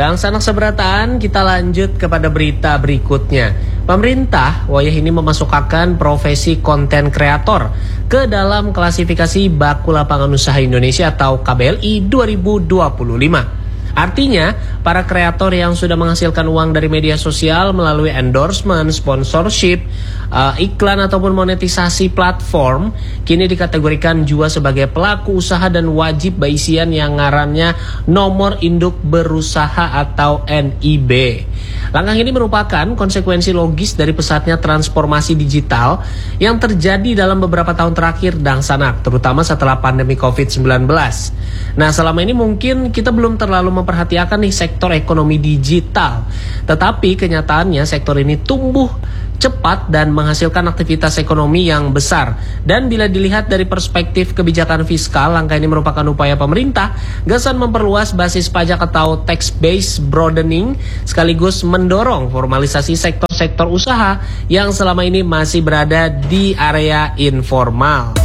Dan sanak seberataan, kita lanjut kepada berita berikutnya. Pemerintah wayah ini memasukkan profesi konten kreator ke dalam klasifikasi Baku Lapangan Usaha Indonesia atau KBLI 2025. Artinya, para kreator yang sudah menghasilkan uang dari media sosial melalui endorsement, sponsorship, iklan ataupun monetisasi platform kini dikategorikan juga sebagai pelaku usaha dan wajib berisian yang ngarannya nomor induk berusaha atau NIB. Langkah ini merupakan konsekuensi logis dari pesatnya transformasi digital yang terjadi dalam beberapa tahun terakhir dan sanak, terutama setelah pandemi COVID-19. Nah, selama ini mungkin kita belum terlalu memperhatikan nih sektor ekonomi digital. Tetapi kenyataannya sektor ini tumbuh cepat dan menghasilkan aktivitas ekonomi yang besar. Dan bila dilihat dari perspektif kebijakan fiskal, langkah ini merupakan upaya pemerintah gasan memperluas basis pajak atau tax base broadening sekaligus mendorong formalisasi sektor-sektor usaha yang selama ini masih berada di area informal.